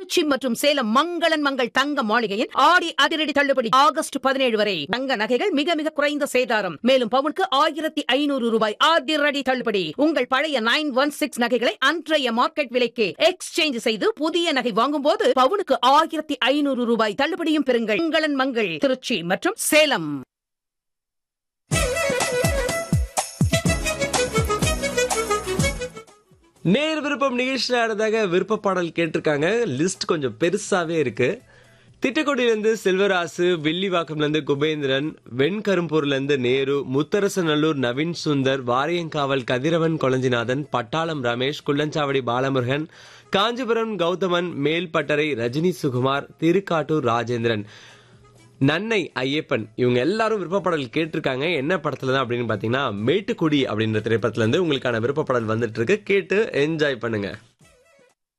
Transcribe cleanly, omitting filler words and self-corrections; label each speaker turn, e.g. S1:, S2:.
S1: திருச்சி மற்றும் சேலம் மங்களன் மங்கள் தங்க மாளிகையின் ஆடி அதிரடி தள்ளுபடி ஆகஸ்ட் 17 வரை. தங்க நகைகள் மிக மிக குறைந்த சேதாரம். மேலும் பவுனுக்கு 1500 ரூபாய் அதிரடி தள்ளுபடி. உங்கள் பழைய 916 நகைகளை அன்றைய மார்க்கெட் விலைக்கு எக்ஸ்சேஞ்ச் செய்து புதிய நகை வாங்கும் போது பவுனுக்கு 1500 ரூபாய் தள்ளுபடியும் பெறுங்கள். மங்களன் மங்கள் திருச்சி மற்றும் சேலம்.
S2: நேர் விருப்பம் நிகழ்ச்சியாக விருப்ப பாடல் கேட்டிருக்காங்க. லிஸ்ட் கொஞ்சம் பெருசாவே இருக்கு. திட்டக்குடியிலிருந்து செல்வராசு, வில்லிவாக்கம்லேருந்து குபேந்திரன், வெண்கரும்பூர்லேருந்து நேரு, முத்தரசநல்லூர் நவீன் சுந்தர், வாரியங்காவல் கதிரவன் கொளஞ்சிநாதன், பட்டாளம் ரமேஷ், குள்ளஞ்சாவடி பாலமுருகன், காஞ்சிபுரம் கௌதமன், மேல்பட்டறை ரஜினி சுகுமார், திருக்காட்டூர் ராஜேந்திரன், நன்னை ஐயப்பன், இவங்க எல்லாரும் விருப்பப்பாடல் கேட்டிருக்காங்க. என்ன படத்துல தான் அப்படின்னு பாத்தீங்கன்னா மேட்டுக்குடி அப்படின்ற திரைப்படத்துல இருந்து உங்களுக்கான விருப்பப்பாடல் வந்துட்டு இருக்கு. கேட்டு என்ஜாய் பண்ணுங்க.